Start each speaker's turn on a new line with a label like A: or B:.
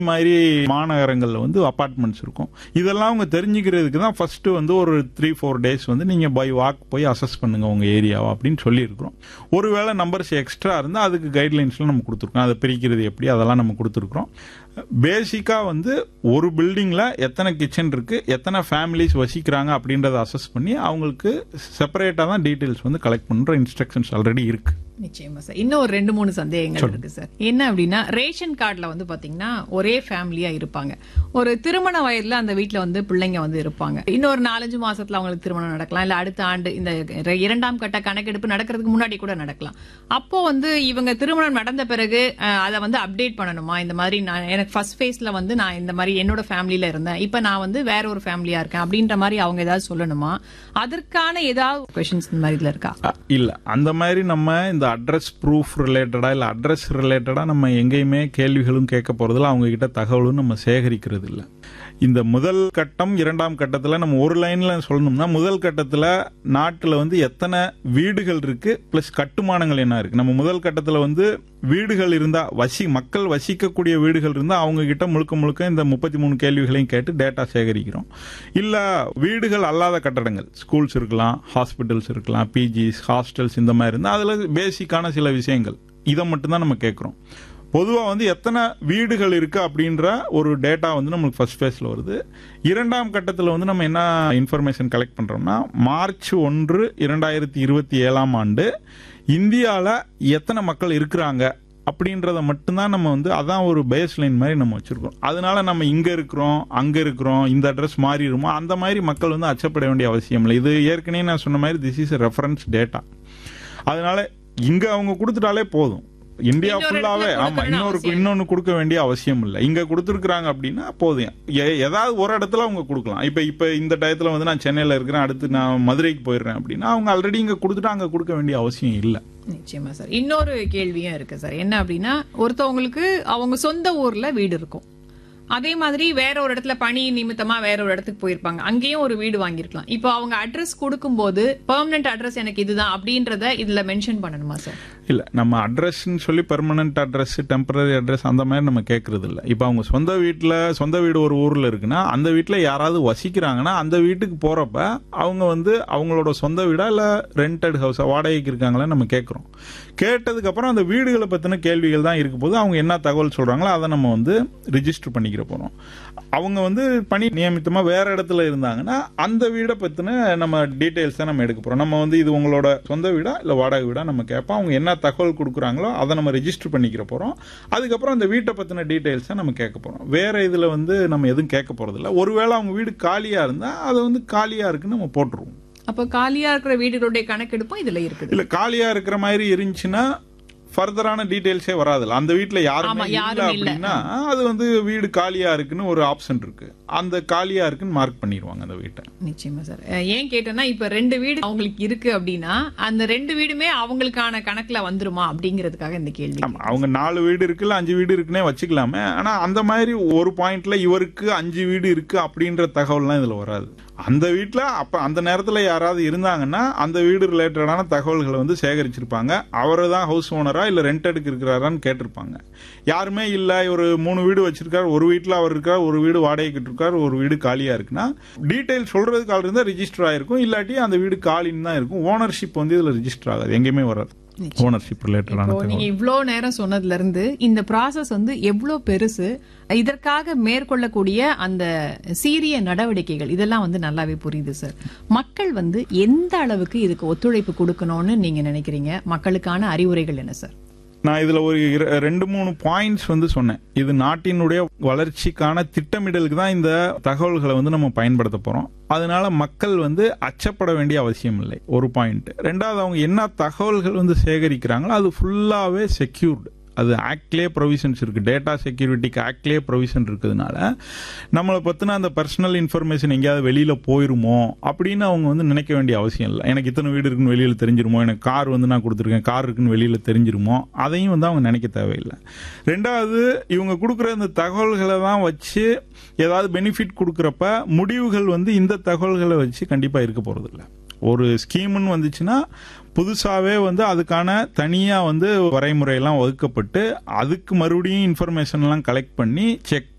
A: மாதிரி மாநகரங்கள்ல வந்து அபார்ட்மெண்ட்ஸ் இருக்கும். இதெல்லாம் அவங்க தெரிஞ்சுக்கிறதுக்கு தான் ஃபர்ஸ்ட் வந்து ஒரு 3-4 டேஸ் வந்து நீங்க பை வாக் போய் அசஸ் பண்ணுங்க உங்க ஏரியாவை அப்படின்னு சொல்லியிருக்கிறோம். ஒருவேளை நம்பர்ஸ் எக்ஸ்ட்ரா இருந்தால் அதுக்கு கைட்லைன்ஸ்ல நம்ம கொடுத்துருக்கோம். அதை பிரிக்கிறது எப்படி அதெல்லாம் நம்ம கொடுத்துருக்கோம். பேசிக்கா வந்து ஒரு பில்டிங்ல எத்தனை கிச்சன் இருக்கு, எத்தனை ஃபேமிலிஸ் வசிக்கிறாங்க அப்படின்றத அசஸ் பண்ணி அவங்களுக்கு செப்பரேட்டா தான் டீடைல்ஸ் வந்து கலெக்ட் பண்ற இன்ஸ்ட்ரக்ஷன்ஸ் ஆல்ரெடி இருக்கு.
B: நிச்சயமா சார். இன்னும் ஒரு 2-3 சந்தேகங்கள் இருக்கு சார். என்ன அப்படின்னா, ரேஷன் கார்டுல வந்து பாத்தீங்கன்னா ஒரே ஃபேமிலியா இருப்பாங்க. ஒரு திருமண வயதுல அந்த வீட்டுல வந்து பிள்ளைங்க வந்து இருப்பாங்க. இன்னொரு 4-5 மாசத்துல அவங்களுக்கு திருமணம் நடக்கலாம், இல்ல அடுத்த ஆண்டு இந்த 2ஆம் கட்ட கணக்கெடுப்பு நடக்கிறதுக்கு முன்னாடி கூட நடக்கலாம். அப்போ வந்து இவங்க திருமணம் நடந்த பிறகு அதை வந்து அப்டேட் பண்ணணுமா? இந்த மாதிரி எனக்கு ஃபர்ஸ்ட் ஃபேஸ்ல வந்து நான் இந்த மாதிரி என்னோட ஃபேமிலியில இருந்தேன், இப்ப நான் வந்து வேற ஒரு ஃபேமிலியா இருக்கேன் அப்படின்ற மாதிரி அவங்க ஏதாவது சொல்லணுமா? அதற்கான ஏதாவது கொஸ்டின்ஸ் இந்த மாதிரி இருக்கா?
A: இல்ல, அந்த மாதிரி நம்ம இந்த அட்ரஸ் ப்ரூஃப் ரிலேட்டடா இல்ல அட்ரஸ் ரிலேட்டடா நம்ம எங்கேயுமே கேள்விகளும் கேட்க போறதில்ல, அவங்க கிட்ட தகவலும் நம்ம சேகரிக்கிறது இல்ல. இந்த முதல் கட்டம் 2ஆம் கட்டத்துல நம்ம ஒரு லைன்ல சொல்லணும்னா, முதல் கட்டத்துல நாட்டுல வந்து எத்தனை வீடுகள் இருக்கு பிளஸ் கட்டுமானங்கள் என்ன இருக்கு. நம்ம முதல் கட்டத்துல வந்து வீடுகள் இருந்தா மக்கள் வசிக்கக்கூடிய வீடுகள் இருந்தா அவங்க கிட்ட முழுக்க முழுக்க இந்த 33 கேள்விகளையும் கேட்டு டேட்டா சேகரிக்கிறோம். இல்ல வீடுகள் அல்லாத கட்டடங்கள், ஸ்கூல்ஸ் இருக்கலாம், ஹாஸ்பிட்டல்ஸ் இருக்கலாம், பிஜிஸ், ஹாஸ்டல்ஸ் இந்த மாதிரி இருந்தா அதுல பேசிக்கான சில விஷயங்கள் இதை மட்டும்தான் நம்ம கேட்கிறோம். பொதுவா வந்து எத்தனை வீடுகள் இருக்கு அப்படின்ற ஒரு டேட்டா வந்து நம்மளுக்கு ஃபர்ஸ்ட் ஃபேஸ்ல வருது. 2ஆம் கட்டத்தில் வந்து நம்ம என்ன இன்ஃபர்மேஷன் கலெக்ட் பண்றோம்னா, மார்ச் 1, 2027ஆம் ஆண்டு இந்தியாவில் எத்தனை மக்கள் இருக்கிறாங்க அப்படின்றத மட்டும்தான் நம்ம வந்து அதான் ஒரு பேஸ் லைன் மாதிரி நம்ம வச்சிருக்கோம். அதனால நம்ம இங்க இருக்கிறோம், அங்க இருக்கிறோம், இந்த அட்ரஸ் மாறிடுமோ அந்த மாதிரி மக்கள் வந்து அச்சப்பட வேண்டிய அவசியம் இல்லை. இது ஏற்கனவே நான் சொன்ன மாதிரி திஸ் இஸ் ரெஃபரன்ஸ் டேட்டா. அதனால இங்க அவங்க கொடுத்துட்டாலே போதும். இந்தியா ஃபுல்லாவே ஆமா, இன்னொன்னு கொடுக்க வேண்டிய அவசியம் இல்லை. இங்க கொடுத்துருக்காங்க அப்படின்னா போதும். ஏதாவது ஒரு இடத்துல அவங்க கொடுக்கலாம். இப்ப இந்த டயத்துல வந்து நான் சென்னையில இருக்கிறேன், அடுத்து நான் மதுரைக்கு போயிடுறேன் அப்படின்னா அவங்க ஆல்ரெடி இங்க கொடுத்துட்டு அங்க கொடுக்க வேண்டிய அவசியம் இல்லை.
B: நிச்சயமா சார். இன்னொரு கேள்வியும் இருக்கு சார். என்ன அப்படின்னா, ஒருத்தவங்களுக்கு அவங்க சொந்த ஊர்ல வீடு இருக்கும், அதே மாதிரி வேற ஒரு இடத்துல பணி நிமித்தமா வேற ஒரு இடத்துக்கு போயிருப்பாங்க, அங்கேயும் ஒரு வீடு வாங்கியிருக்கலாம். இப்போ அவங்க அட்ரஸ் கொடுக்கும்போது பெர்மனன்ட் அட்ரஸ் எனக்கு இதுதான் அப்படின்றத இதுல மென்ஷன் பண்ணணுமா சார்?
A: இல்ல, நம்ம அட்ரஸ் சொல்லி பெர்மனன்ட் அட்ரஸ், டெம்பரரி அட்ரஸ் அந்த மாதிரி நம்ம கேட்கறது இல்ல. இப்ப அவங்க சொந்த வீடு ஒரு ஊர்ல இருக்குன்னா அந்த வீட்டுல யாராவது வசிக்கிறாங்கன்னா அந்த வீட்டுக்கு போறப்ப அவங்க வந்து அவங்களோட சொந்த வீடா இல்ல ரெண்டட் ஹவுஸ் வாடகைக்கு இருக்காங்களா நம்ம கேட்கிறோம். கேட்டதுக்கு அப்புறம் அந்த வீடுகளை பத்தின கேள்விகள் தான் இருக்கும் போது அவங்க என்ன தகவல் சொல்றாங்களோ அதை நம்ம வந்து ரிஜிஸ்டர் பண்ணிக்கிற போறோம். அவங்க வந்து பணி நியமித்தமா வேற இடத்துல இருந்தாங்கன்னா அந்த வீடை பத்தின நம்ம டீடைல்ஸ் தான் நம்ம எடுக்க போறோம். நம்ம வந்து இது உங்களோட சொந்த வீடா இல்ல வாடகை வீடா நம்ம கேட்போம். அவங்க என்ன தகவல் கொடுக்குறாங்களோ அதை நம்ம ரெஜிஸ்டர் பண்ணிக்கிற போறோம். அதுக்கப்புறம் அந்த வீட்டை பத்தின டீடைல்ஸ் நம்ம கேட்க போறோம். வேற இதுல வந்து நம்ம எதுவும் கேட்க போறது இல்ல. ஒருவேளை அவங்க வீடு காலியா இருந்தா அதை வந்து காலியா இருக்குன்னு நம்ம போட்டுருவோம்.
B: அப்ப காலியா இருக்கிற வீடுகளுடைய கணக்கெடுப்பும் இதுல இருக்குது.
A: இல்ல, காலியா இருக்கிற மாதிரி இருந்துச்சுன்னா ஃபர்தரான டீடைல்ஸே வராதுல்ல. அந்த வீட்டுல யாருமே இல்ல அப்படின்னா அது வந்து வீடு காலியா இருக்குன்னு ஒரு ஆப்ஷன் இருக்கு, அந்த காலியா இருக்குன்னு மார்க் பண்ணிடுவாங்க அந்த வீட்டை.
B: நிச்சயமா சார். ஏன் கேட்டேன்னா, இப்ப 2 வீடு அவங்களுக்கு இருக்கு அப்படின்னா அந்த 2 வீடுமே அவங்களுக்கான கணக்குல வந்துருமா அப்படிங்கிறதுக்காக இந்த கேள்வி.
A: அவங்க 4 வீடு இருக்குல்ல 5 வீடு இருக்குன்னே வச்சுக்கலாமே. ஆனா அந்த மாதிரி ஒரு பாயிண்ட்ல இவருக்கு 5 வீடு இருக்கு அப்படின்ற தகவல்லாம் இதுல வராது. அந்த வீட்டுல அப்ப அந்த நேரத்துல யாராவது இருந்தாங்கன்னா அந்த வீடு ரிலேட்டடான தகவல்களை வந்து சேகரிச்சிருப்பாங்க. அவரு தான் ஹவுஸ் ஓனரா இல்ல ரெண்டடுக்கு இருக்கிறாரான்னு கேட்டிருப்பாங்க. யாருமே இல்ல, ஒரு 3 வீடு வச்சிருக்காரு, ஒரு வீட்டுல அவர் இருக்கார், ஒரு வீடு வாடகைக்கு இருக்காரு, ஒரு வீடு காலியா இருக்குன்னா டீடைல் சொல்றதுக்கு ஆள் இருந்தா ரிஜிஸ்டர் ஆயிருக்கும், இல்லாட்டி அந்த வீடு காலின்னு தான் இருக்கும். ஓனர்ஷிப் வந்து இதுல ரிஜிஸ்டர் ஆகாது, எங்கேயுமே வராது. ஓனர்ஷிப் ரிலேட்டடான
B: நீங்க இவ்வளவு நேரம் சொன்னதுல இருந்து இந்த ப்ராசஸ் வந்து எவ்வளவு பெருசு, இதற்காக மேற்கொள்ளக்கூடிய அந்த சீரிய நடவடிக்கைகள் இதெல்லாம் வந்து நல்லாவே புரியுது சார். மக்கள் வந்து எந்த அளவுக்கு இதுக்கு ஒத்துழைப்பு கொடுக்கணும்னு நீங்க நினைக்கிறீங்க? மக்களுக்கான அறிவுரைகள் என்ன சார்?
A: நான் இதுல ஒரு 2-3 பாயிண்ட்ஸ் வந்து சொன்னேன். இது நாட்டினுடைய வளர்ச்சிக்கான திட்டமிடலுக்கு தான் இந்த தகவல்களை வந்து நம்ம பயன்படுத்த போறோம். அதனால மக்கள் வந்து அச்சப்பட வேண்டிய அவசியம் இல்லை, ஒரு பாயிண்ட். 2வது, அவங்க என்ன தகவல்கள் வந்து சேகரிக்கிறாங்களோ அது ஃபுல்லாவே செக்யூர்டு. அது ஆக்ட்லேயே ப்ரொவிஷன்ஸ் இருக்கு, டேட்டா செக்யூரிட்டிக்கு ஆக்ட்லேயே ப்ரொவிஷன் இருக்கிறதுனால நம்மளை பத்தின அந்த பர்சனல் இன்ஃபர்மேஷன் எங்கேயாவது வெளியில போயிருமோ அப்படின்னு அவங்க வந்து நினைக்க வேண்டிய அவசியம் இல்லை. எனக்கு இத்தனை வீடு இருக்குன்னு வெளியில தெரிஞ்சிருமோ, எனக்கு கார் வந்து நான் கொடுத்துருக்கேன் கார் இருக்குன்னு வெளியில தெரிஞ்சிருமோ, அதையும் வந்து அவங்க நினைக்க தேவையில்லை. 2வது, இவங்க கொடுக்குற இந்த தகவல்களை தான் வச்சு ஏதாவது பெனிஃபிட் கொடுக்குறப்ப முடிவுகள் வந்து இந்த தகவல்களை வச்சு கண்டிப்பா இருக்க போறது இல்லை. ஒரு ஸ்கீம்னு வந்துச்சுன்னா புதுசாவே வந்து அதுக்கான தனியா வந்து வரைமுறை எல்லாம் வகுக்கப்பட்டு அதுக்கு மறுபடியும் இன்ஃபர்மேஷன் எல்லாம் கலெக்ட் பண்ணி செக்